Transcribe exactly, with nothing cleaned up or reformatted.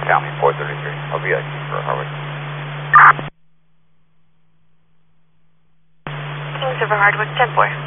County four thirty-three. I'll be at for Harvard. Kings over Hardwick, ten four.